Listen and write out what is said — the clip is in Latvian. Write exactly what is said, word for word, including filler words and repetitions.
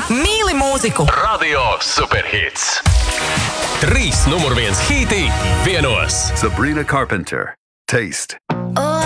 Mīli mūziku! Radio Superhits. Trīs numur viens hītī vienos. Sabrina Carpenter, Taste. Oh,